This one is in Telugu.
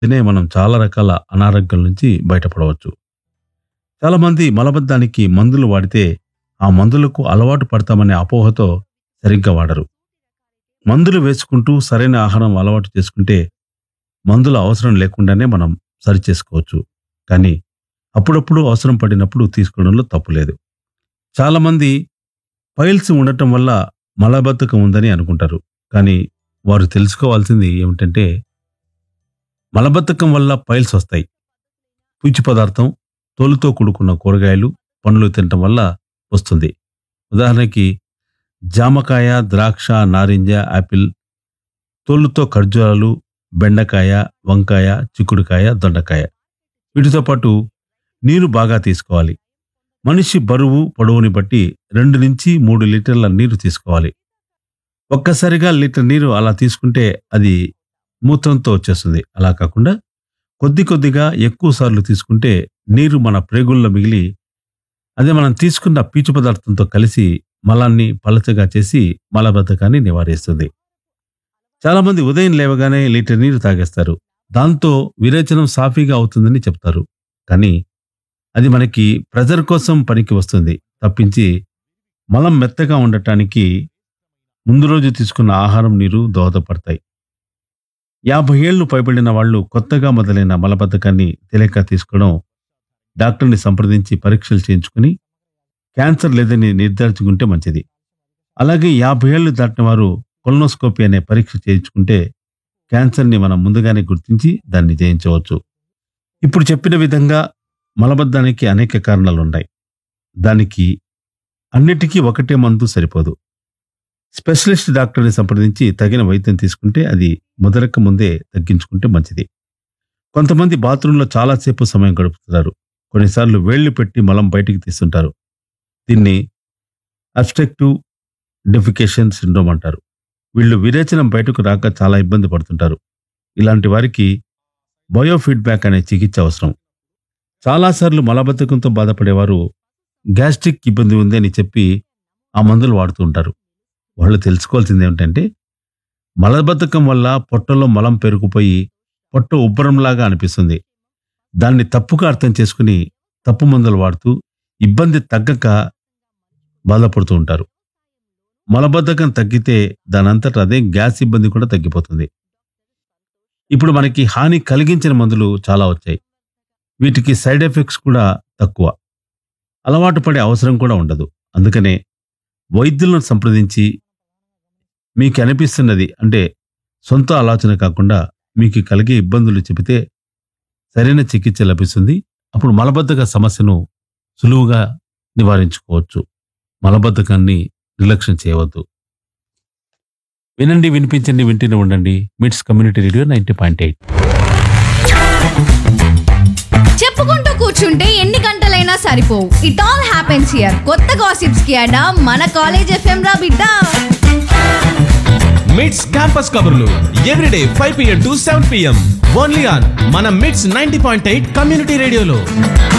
తినే మనం చాలా రకాల అనారోగ్యాల నుంచి బయటపడవచ్చు. చాలామంది మలబద్ధానికి మందులు వాడితే ఆ మందులకు అలవాటు పడతామనే అపోహతో సరిగ్గా వాడరు. మందులు వేసుకుంటూ సరైన ఆహారం అలవాటు చేసుకుంటే మందుల అవసరం లేకుండానే మనం సరిచేసుకోవచ్చు. కానీ అప్పుడప్పుడు అవసరం పడినప్పుడు తీసుకోవడంలో తప్పులేదు. చాలామంది పైల్స్ ఉండటం వల్ల మలబద్ధకం ఉందని అనుకుంటారు. కానీ వారు తెలుసుకోవాల్సింది ఏమిటంటే మలబద్ధకం వల్ల పైల్స్ వస్తాయి. పీచు పదార్థం, తోలుతో కూడుకున్న కూరగాయలు, పండ్లు తినటం వల్ల వస్తుంది. ఉదాహరణకి జామకాయ, ద్రాక్ష, నారింజ, యాపిల్, తోలుతో ఖర్జూరాలు, బెండకాయ, వంకాయ, చిక్కుడుకాయ, దొండకాయ. వీటితో పాటు నీరు బాగా తీసుకోవాలి. మనిషి బరువు, పొడవుని బట్టి 2 నుంచి 3 లీటర్ల నీరు తీసుకోవాలి. ఒక్కసారిగా లీటర్ నీరు అలా తీసుకుంటే అది మూత్రంతో వచ్చేస్తుంది. అలా కాకుండా కొద్ది కొద్దిగా ఎక్కువ సార్లు తీసుకుంటే నీరు మన ప్రేగుల్లో మిగిలి అదే మనం తీసుకున్న పీచు పదార్థంతో కలిసి మలాన్ని పలచగా చేసి మలబద్ధకాన్ని నివారిస్తుంది. చాలామంది ఉదయం లేవగానే లీటర్ నీరు తాగేస్తారు. దాంతో విరేచనం సాఫీగా అవుతుందని చెప్తారు. కానీ అది మనకి ప్రెజర్ కోసం పనికి వస్తుంది తప్పించి మలం మెత్తగా ఉండటానికి ముందు రోజు తీసుకున్న ఆహారం, నీరు దోహదపడతాయి. 50 ఏళ్లు పైబడిన వాళ్ళు కొత్తగా మొదలైన మలబద్ధకాన్ని తెలియక తీసుకోవడం, డాక్టర్ని సంప్రదించి పరీక్షలు చేయించుకుని క్యాన్సర్ లేదని నిర్ధారించుకుంటే మంచిది. అలాగే 50 ఏళ్లు దాటిన వారు కొలనోస్కోపీ అనే పరీక్ష చేయించుకుంటే క్యాన్సర్ని మనం ముందుగానే గుర్తించి దాన్ని జయించవచ్చు. ఇప్పుడు చెప్పిన విధంగా మలబద్ధానికి అనేక కారణాలున్నాయి. దానికి అన్నిటికీ ఒకటే మందు సరిపోదు. స్పెషలిస్ట్ డాక్టర్ని సంప్రదించి తగిన వైద్యం తీసుకుంటే అది ముదరక ముందే తగ్గించుకుంటే మంచిది. కొంతమంది బాత్రూంలో చాలాసేపు సమయం గడుపుతున్నారు. కొన్నిసార్లు వేళ్లు పెట్టి మలం బయటికి తీస్తుంటారు. దీన్ని అబ్స్ట్రక్టివ్ డెఫికేషన్ సిండ్రోమ్ అంటారు. వీళ్ళు విరేచనం బయటకు రాక చాలా ఇబ్బంది పడుతుంటారు. ఇలాంటి వారికి బయోఫీడ్బ్యాక్ అనే చికిత్స అవసరం. చాలాసార్లు మలబద్ధకంతో బాధపడేవారు గ్యాస్ట్రిక్ ఇబ్బంది ఉంది అని చెప్పి ఆ మందులు వాడుతూ ఉంటారు. వాళ్ళు తెలుసుకోవాల్సింది ఏమిటంటే మలబద్ధకం వల్ల పొట్టలో మలం పెరుగుపోయి పొట్ట ఉబ్బరంలాగా అనిపిస్తుంది. దాన్ని తప్పుగా అర్థం చేసుకుని తప్పు మందులు వాడుతూ ఇబ్బంది తగ్గక బాధపడుతూ ఉంటారు. మలబద్ధకం తగ్గితే దానంతట అదే గ్యాస్ ఇబ్బంది కూడా తగ్గిపోతుంది. ఇప్పుడు మనకి హాని కలిగించిన మందులు చాలా వచ్చాయి. వీటికి సైడ్ ఎఫెక్ట్స్ కూడా తక్కువ. అలవాటు పడే అవసరం కూడా ఉండదు. అందుకనే వైద్యులను సంప్రదించి మీకు అనిపిస్తున్నది అంటే సొంత ఆలోచన కాకుండా మీకు కలిగే ఇబ్బందులు చెబితే సరైన చికిత్స లభిస్తుంది. అప్పుడు మలబద్ధక సమస్యను సులువుగా నివారించుకోవచ్చు. మలబద్ధకాన్ని నిర్లక్ష్యం చేయవద్దు. వినండి, వినిపించండి, వింటూనే ఉండండి. మిట్స్ కమ్యూనిటీ రేడియో 90.8. చెప్పుకుంటూ కూర్చుంటే ఎన్ని గంటలైనా సరిపోవు. It all happens here. కొత్త గాసిప్స్ కి అడా మన కాలేజ్ ఎఫ్ఎం రా బిడ్డ. మిట్స్ క్యాంపస్ కబుర్లు everyday 5 PM to 7 PM only on మన మిట్స్ 90.8 కమ్యూనిటీ రేడియోలో.